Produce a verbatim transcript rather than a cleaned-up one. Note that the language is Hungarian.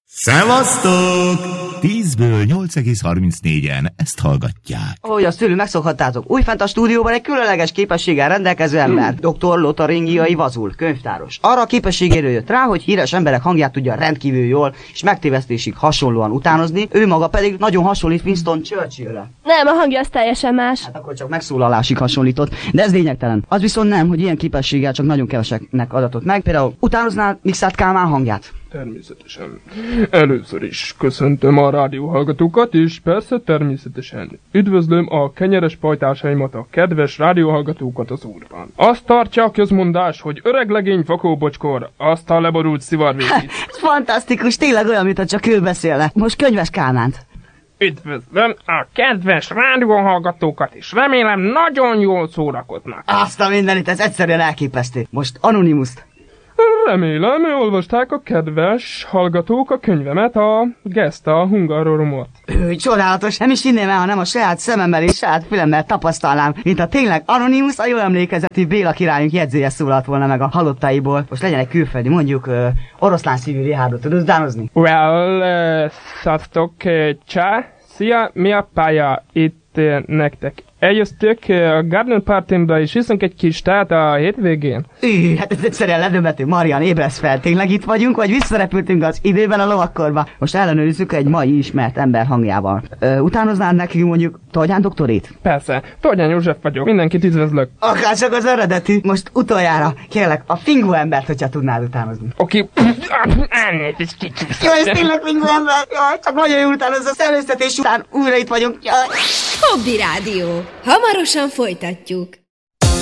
Szevasztok! tízből nyolc egész harmincnégyen ezt hallgatják. Ahogy azt tőlünk megszokhattátok, újfent a stúdióban egy különleges képességgel rendelkező ember, doktor Lotaringiai Vazul, könyvtáros. Arra a képességéről jött rá, hogy híres emberek hangját tudja rendkívül jól és megtévesztésig hasonlóan utánozni, ő maga pedig nagyon hasonlít Winston Churchillre. Nem, a hangja az teljesen más. Hát akkor csak megszólalásig hasonlított, de ez lényegtelen. Az viszont nem, hogy ilyen képességgel csak nagyon keveseknek adatott meg. Például utánoznál Mikszáth Kálmán hangját? Természetesen. Először is köszöntöm a rádióhallgatókat, és persze természetesen üdvözlöm a kenyeres pajtásaimat, a kedves rádióhallgatókat az Úrban. Azt tartja a közmondás, hogy öreg legény fakóbocskor, azt a leborult szivar végít. Ez fantasztikus, tényleg olyan, mintha csak ő beszélne. Most könyves Kálmánt. Üdvözlöm a kedves rádióhallgatókat, és remélem nagyon jól szórakoznak. Azt a mindenit, ez egyszerűen elképesztő. Most Anonymous-t. Remélem, olvasták a kedves hallgatók a könyvemet, a Gesta Hungarorumot. Ő, csodálatos, nem is hinném el, ha nem a saját szememmel és saját fülemmel tapasztalnám, mint a tényleg Anonymous, a jó emlékezetű Béla királyunk jegyzéje szólalt volna meg a halottaiból. Most legyen egy külföldi, mondjuk uh, oroszlán szívű Richardot, tudod utánozni? Well, uh, sziasztok, uh, csá, szia, mi a pálya itt uh, nektek? Eljöztök a Garden Partymba, és iszunk egy kis tát a hétvégén? Üh, hát ez egyszerűen ledöbbenető. Marian, ébredsz fel, tényleg itt vagyunk, vagy visszarepültünk az időben a lovakkorba? Most ellenőrizzük egy mai ismert ember hangjával. Ö, utánoznál nekünk mondjuk Tolgyán doktorét? Persze, Tolgyán József vagyok, mindenkit üdvözlök. Akár csak az eredeti. Most utoljára, kérlek, a Fingo embert, hogyha tudnád utánozni. Oké. Elnézést kicsit. Jó, ez tényleg Fingo ember. Jaj, csak nagyon jó utánozza, az előztetés után újra itt vagyunk. Jaj. Hobby Rádió. Hamarosan folytatjuk.